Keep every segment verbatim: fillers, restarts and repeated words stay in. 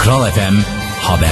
Kral F M Haber.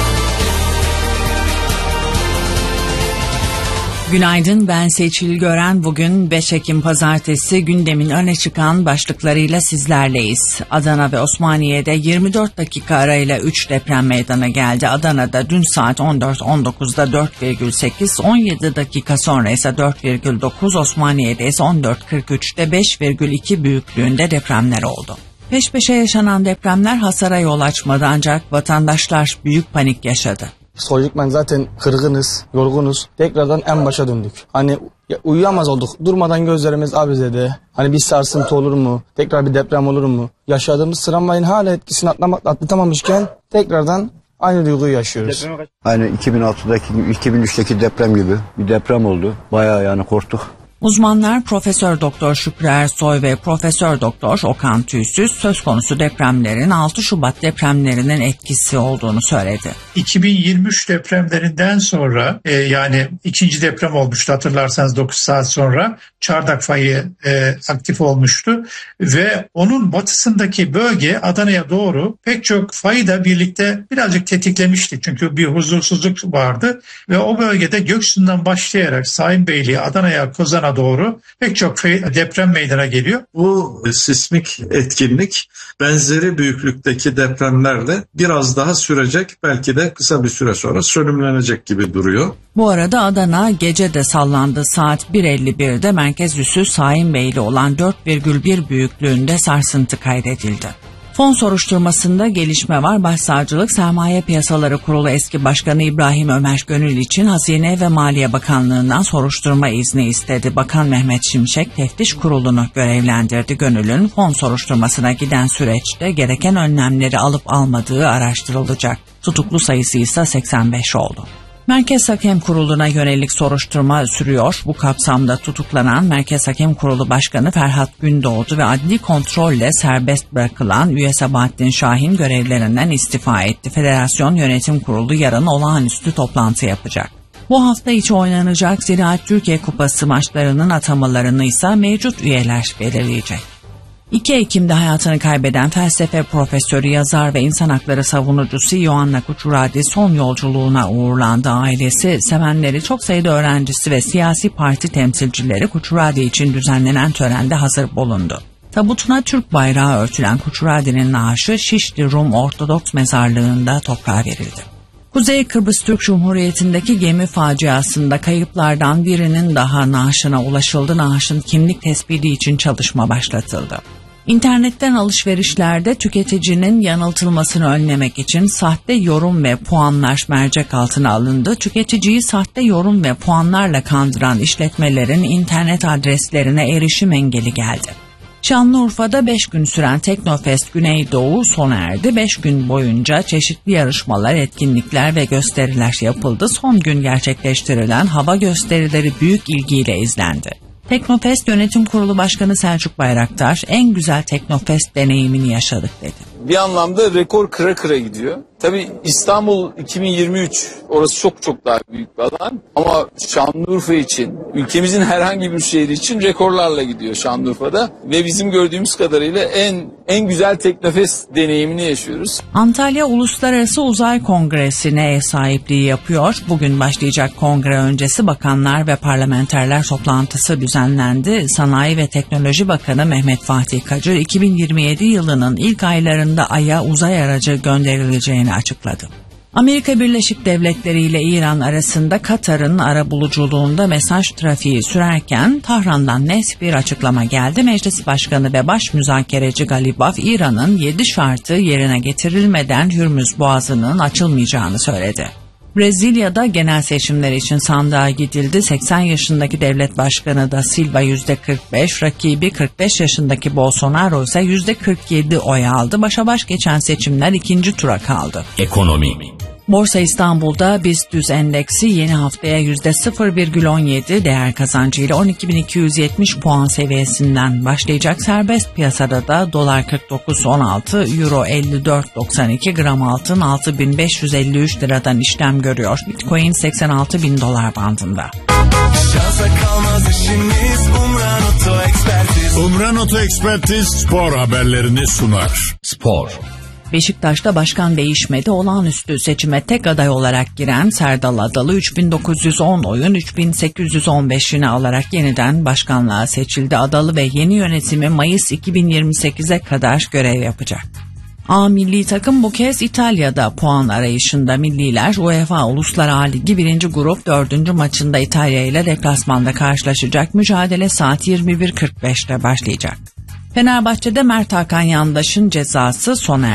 Günaydın, ben Seçil Gören. Bugün beş Ekim Pazartesi, gündemin öne çıkan başlıklarıyla sizlerleyiz. Adana ve Osmaniye'de yirmi dört dakika arayla üç deprem meydana geldi. Adana'da dün saat on dört on dokuzda dört virgül sekiz, on yedi dakika sonra ise dört virgül dokuz, Osmaniye'de ise on dört kırk üçte beş virgül iki büyüklüğünde depremler oldu. Peş peşe yaşanan depremler hasara yol açmadı, ancak vatandaşlar büyük panik yaşadı. Psikolojikmen zaten kırgınız, yorgunuz. Tekrardan en başa döndük. Hani uyuyamaz olduk. Durmadan gözlerimiz abizede. Hani bir sarsıntı olur mu? Tekrar bir deprem olur mu? Yaşadığımız travmanın hala etkisini atlamak, atlatamamışken tekrardan aynı duyguyu yaşıyoruz. Aynı iki bin altıdaki, iki bin üçteki deprem gibi bir deprem oldu. Bayağı yani korktuk. Uzmanlar Profesör Doktor Şükrü Ersoy ve Profesör Doktor Okan Tüysüz söz konusu depremlerin altı Şubat depremlerinin etkisi olduğunu söyledi. iki bin yirmi üç depremlerinden sonra e, yani ikinci deprem olmuştu, hatırlarsanız dokuz saat sonra Çardak fayı e, aktif olmuştu ve onun batısındaki bölge Adana'ya doğru pek çok fayı da birlikte birazcık tetiklemişti. Çünkü bir huzursuzluk vardı ve o bölgede Göksu'ndan başlayarak Sayınbeyli'ye, Adana'ya, Kozan'a doğru pek çok deprem meydana geliyor. Bu sismik etkinlik benzeri büyüklükteki depremlerle biraz daha sürecek, belki de kısa bir süre sonra sönümlenecek gibi duruyor. Bu arada Adana gece de sallandı. Saat bir elli birde merkez üssü Sayınbeyli olan dört virgül bir büyüklüğünde sarsıntı kaydedildi. Fon soruşturmasında gelişme var. Başsavcılık Sermaye Piyasaları Kurulu eski başkanı İbrahim Ömer Gönül için Hazine ve Maliye Bakanlığı'ndan soruşturma izni istedi. Bakan Mehmet Şimşek teftiş kurulunu görevlendirdi. Gönül'ün fon soruşturmasına giden süreçte gereken önlemleri alıp almadığı araştırılacak. Tutuklu sayısı ise seksen beş oldu. Merkez Hakem Kurulu'na yönelik soruşturma sürüyor. Bu kapsamda tutuklanan Merkez Hakem Kurulu Başkanı Ferhat Gündoğdu ve adli kontrolle serbest bırakılan üye Sabahattin Şahin görevlerinden istifa etti. Federasyon Yönetim Kurulu yarın olağanüstü toplantı yapacak. Bu hafta içi oynanacak Ziraat Türkiye Kupası maçlarının atamalarını ise mevcut üyeler belirleyecek. iki Ekim'de hayatını kaybeden felsefe profesörü, yazar ve insan hakları savunucusu Ioanna Kuchuradi son yolculuğuna uğurlandı. Ailesi, sevenleri, çok sayıda öğrencisi ve siyasi parti temsilcileri Kuchuradi için düzenlenen törende hazır bulundu. Tabutuna Türk bayrağı örtülen Kuchuradi'nin naaşı Şişli Rum Ortodoks Mezarlığı'nda toprağa verildi. Kuzey Kıbrıs Türk Cumhuriyeti'ndeki gemi faciasında kayıplardan birinin daha naaşına ulaşıldı. Naaşın kimlik tespiti için çalışma başlatıldı. İnternetten alışverişlerde tüketicinin yanıltılmasını önlemek için sahte yorum ve puanlar mercek altına alındı. Tüketiciyi sahte yorum ve puanlarla kandıran işletmelerin internet adreslerine erişim engeli geldi. Şanlıurfa'da beş gün süren Teknofest Güneydoğu sona erdi. beş gün boyunca çeşitli yarışmalar, etkinlikler ve gösteriler yapıldı. Son gün gerçekleştirilen hava gösterileri büyük ilgiyle izlendi. Teknofest Yönetim Kurulu Başkanı Selçuk Bayraktar, en güzel Teknofest deneyimini yaşadık dedi. Bir anlamda rekor kıra kıra gidiyor. Tabii İstanbul iki bin yirmi üç, orası çok çok daha büyük bir alan. Ama Şanlıurfa için, ülkemizin herhangi bir şehri için rekorlarla gidiyor Şanlıurfa'da. Ve bizim gördüğümüz kadarıyla en en güzel Teknofest deneyimini yaşıyoruz. Antalya Uluslararası Uzay Kongresi'ne ev sahipliği yapıyor. Bugün başlayacak kongre öncesi bakanlar ve parlamenterler toplantısı düzenlendi. Sanayi ve Teknoloji Bakanı Mehmet Fatih Kacır, iki bin yirmi yedi yılının ilk aylarında Ay'a uzay aracı gönderileceğini açıkladı. Amerika Birleşik Devletleri ile İran arasında Katar'ın arabuluculuğunda mesaj trafiği sürerken Tahran'dan net bir açıklama geldi. Meclis Başkanı ve Baş Müzakereci Galibaf, İran'ın yedi şartı yerine getirilmeden Hürmüz Boğazı'nın açılmayacağını söyledi. Brezilya'da genel seçimler için sandığa gidildi. seksen yaşındaki devlet başkanı da Silva yüzde kırk beş, rakibi kırk beş yaşındaki Bolsonaro ise yüzde kırk yedi oy aldı. Başa baş geçen seçimler ikinci tura kaldı. Ekonomi. Borsa İstanbul'da BIST yüz endeksi yeni haftaya yüzde sıfır virgül on yedi değer kazancıyla on iki bin iki yüz yetmiş puan seviyesinden başlayacak. Serbest piyasada da dolar kırk dokuz on altı, euro elli dört doksan iki, gram altın altı bin beş yüz elli üç liradan işlem görüyor. Bitcoin seksen altı bin dolar bandında. Şansa kalmaz işimiz, Umran Oto Ekspertiz. Umran Oto Ekspertiz spor haberlerini sunar. Spor. Beşiktaş'ta başkan değişmedi. Olağanüstü seçime tek aday olarak giren Serdal Adalı üç bin dokuz yüz on oyun üç bin sekiz yüz on beşini alarak yeniden başkanlığa seçildi. Adalı ve yeni yönetimi Mayıs iki bin yirmi sekize kadar görev yapacak. A milli takım bu kez İtalya'da puan arayışında. Milliler UEFA Uluslar Ligi birinci grup dördüncü maçında İtalya ile deplasmanda karşılaşacak. Mücadele saat yirmi bir kırk beşte başlayacak. Fenerbahçe'de Mert Hakan Yandaş'ın cezası sona erdi.